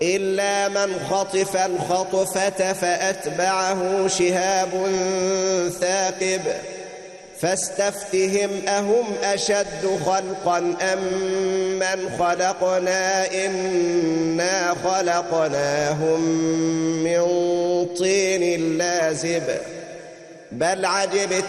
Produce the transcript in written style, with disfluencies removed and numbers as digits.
إلا من خطف الخطفة فأتبعه شهاب ثاقب فاستفتهم أهم أشد خلقا أم من خلقنا إنا خلقناهم من طين لازب بل عجبت